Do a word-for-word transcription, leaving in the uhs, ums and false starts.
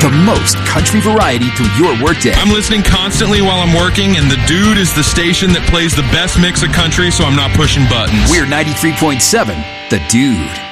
The most country variety through your workday. I'm listening constantly while I'm working, and The Dude is the station that plays the best mix of country, so I'm not pushing buttons. We're ninety-three point seven, The Dude.